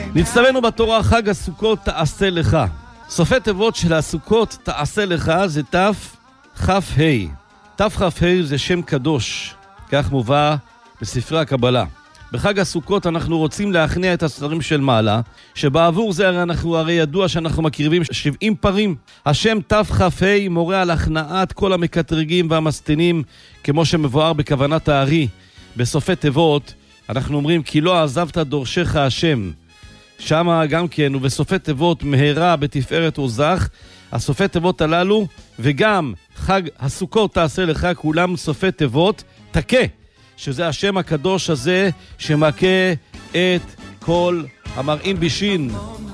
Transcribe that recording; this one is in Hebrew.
נצטווינו בתורה חג הסוכות תעשה לך. סופי תיבות של הסוכות תעשה לך זה תכ"ה. תכ"ה זה שם קדוש, כך מובא בספרי הקבלה. בחג הסוכות אנחנו רוצים להכניע את הסתרים של מעלה, שבעבור זה הרי ידוע שאנחנו מקריבים 70 פרים. השם תכ"ה מורה על הכנעת כל המקטרגים והמסתינים, כמו שמבואר בכוונת הארי. בסופי תיבות אנחנו אומרים כי לא עזבת דורשך השם. שמה גם כן, ובסופי תיבות מהרה בתפארת עוזך, הסופי תיבות הללו, וגם חג הסוכות תעשה לך, כולם סופי תיבות תכה, שזה השם הקדוש הזה שמכה את כל המרעים בישין.